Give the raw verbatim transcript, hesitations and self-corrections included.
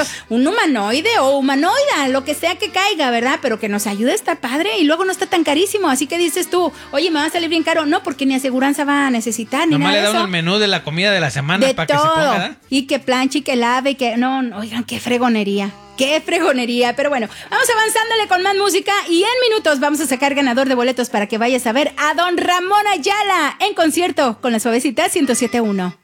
un humanoide o humanoida, lo que sea que caiga, ¿verdad? Pero que nos ayude está padre y luego no está tan carísimo. Así que dices tú, oye, me va a salir bien caro. No, porque ni aseguranza va a necesitar, ni Nomás nada le de dan eso. el menú de la comida de la semana De para que se ponga, ¿verdad? y que planche y que lave y que... No, no, oigan, qué fregonería. ¡Qué fregonería! Pero bueno, vamos avanzándole con más música y en minutos vamos a sacar ganador de boletos para que vayas a ver a don Ramón Ayala en concierto con la Suavecita ciento siete punto uno.